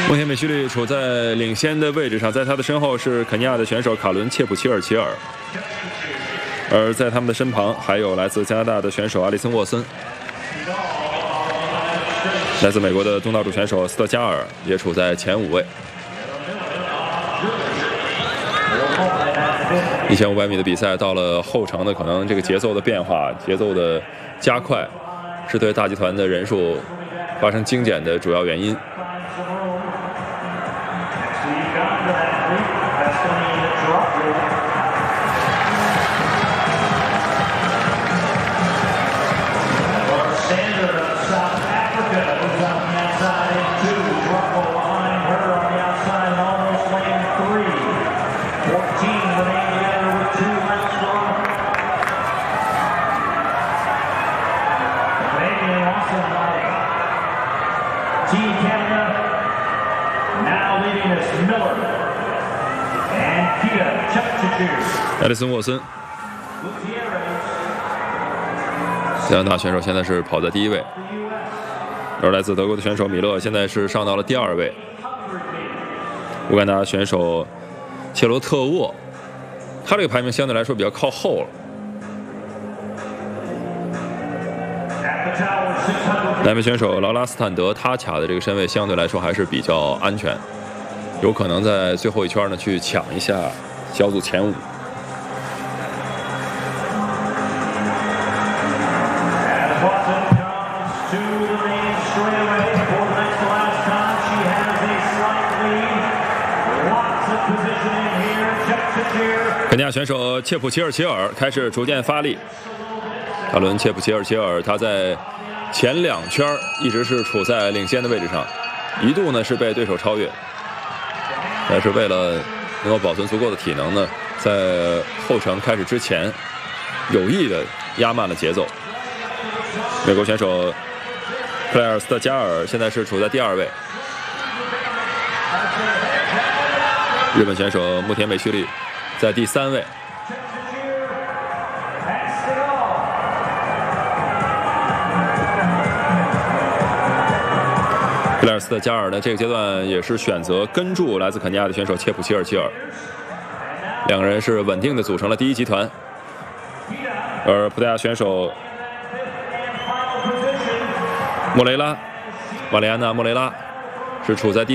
穆田美须利处在领先的位置上，在他的身后是肯尼亚的选手卡伦切普齐尔齐尔，而在他们的身旁还有来自加拿大的选手阿里森沃森，来自美国的东道主选手斯特加尔也处在前5位。1500米的比赛到了后程的，可能这个节奏的变化、节奏的加快，是对大集团的人数发生精简的主要原因。艾利森沃森，加拿大选手现在是跑在第1位，而来自德国的选手米勒现在是上到了第2位。乌干达选手切罗特沃，他这个排名相对来说比较靠后了。南美选手劳拉斯坦德，他卡的这个身位相对来说还是比较安全，有可能在最后一圈呢去抢一下小组前5。肯尼亚选手切普齐尔齐尔开始逐渐发力。卡伦切普齐尔齐尔，他在前2圈一直是处在领先的位置上，一度呢是被对手超越，但是为了能够保存足够的体能呢，在后程开始之前，有意的压慢了节奏。美国选手克莱尔斯特加尔现在是处在第2位。日本选手穆田美须利在第3位。克莱尔斯特加尔呢，这个阶段也是选择跟住来自肯尼亚的选手切普齐尔齐尔，两个人是稳定的组成了第1集团。而葡萄牙选手莫雷拉，瓦雷安娜·莫雷拉是处在第